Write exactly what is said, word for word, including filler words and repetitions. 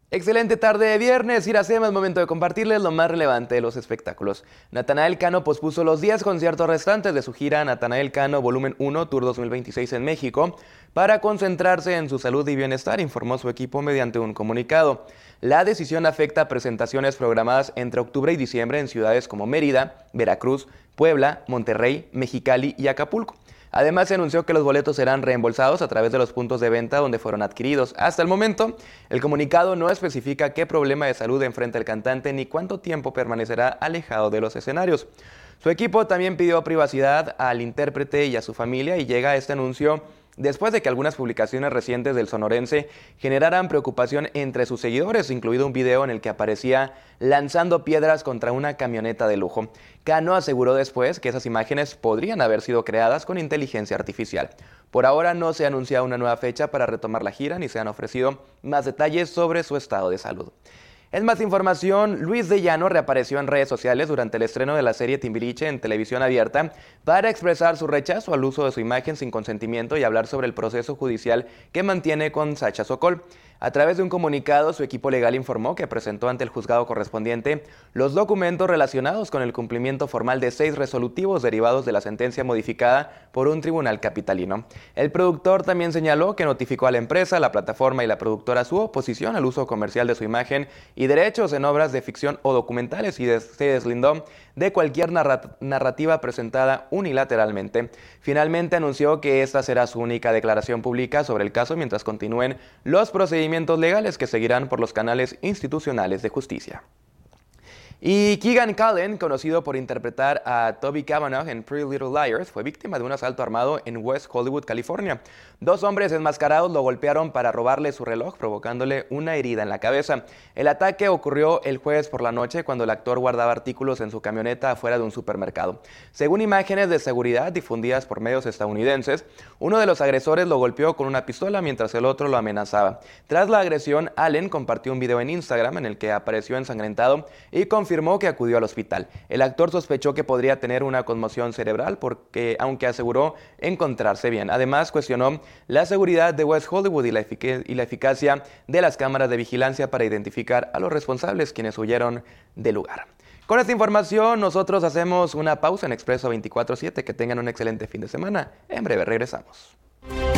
Excelente tarde de viernes, Iracema, es momento de compartirles lo más relevante de los espectáculos. Natanael Cano pospuso los diez conciertos restantes de su gira Natanael Cano Volumen uno Tour dos mil veintiséis en México para concentrarse en su salud y bienestar, informó su equipo mediante un comunicado. La decisión afecta presentaciones programadas entre octubre y diciembre en ciudades como Mérida, Veracruz, Puebla, Monterrey, Mexicali y Acapulco. Además, se anunció que los boletos serán reembolsados a través de los puntos de venta donde fueron adquiridos. Hasta el momento, el comunicado no especifica qué problema de salud enfrenta el cantante ni cuánto tiempo permanecerá alejado de los escenarios. Su equipo también pidió privacidad al intérprete y a su familia y llega este anuncio después de que algunas publicaciones recientes del sonorense generaran preocupación entre sus seguidores, incluido un video en el que aparecía lanzando piedras contra una camioneta de lujo. Cano aseguró después que esas imágenes podrían haber sido creadas con inteligencia artificial. Por ahora no se anuncia una nueva fecha para retomar la gira ni se han ofrecido más detalles sobre su estado de salud. En más información, Luis de Llano reapareció en redes sociales durante el estreno de la serie Timbiriche en televisión abierta para expresar su rechazo al uso de su imagen sin consentimiento y hablar sobre el proceso judicial que mantiene con Sacha Sokol. A través de un comunicado, su equipo legal informó que presentó ante el juzgado correspondiente los documentos relacionados con el cumplimiento formal de seis resolutivos derivados de la sentencia modificada por un tribunal capitalino. El productor también señaló que notificó a la empresa, la plataforma y la productora su oposición al uso comercial de su imagen y derechos en obras de ficción o documentales y des- se deslindó de cualquier narrat- narrativa presentada unilateralmente. Finalmente anunció que esta será su única declaración pública sobre el caso mientras continúen los procedimientos legales que seguirán por los canales institucionales de justicia. Y Keegan Cullen, conocido por interpretar a Toby Cavanaugh en Pretty Little Liars, fue víctima de un asalto armado en West Hollywood, California. Dos hombres enmascarados lo golpearon para robarle su reloj, provocándole una herida en la cabeza. El ataque ocurrió el jueves por la noche cuando el actor guardaba artículos en su camioneta afuera de un supermercado. Según imágenes de seguridad difundidas por medios estadounidenses, uno de los agresores lo golpeó con una pistola mientras el otro lo amenazaba. Tras la agresión, Allen compartió un video en Instagram en el que apareció ensangrentado y confirmó Confirmó que acudió al hospital. El actor sospechó que podría tener una conmoción cerebral, porque, aunque aseguró encontrarse bien. Además, cuestionó la seguridad de West Hollywood y la, efic- y la eficacia de las cámaras de vigilancia para identificar a los responsables, quienes huyeron del lugar. Con esta información, nosotros hacemos una pausa en Expreso veinticuatro siete. Que tengan un excelente fin de semana. En breve regresamos.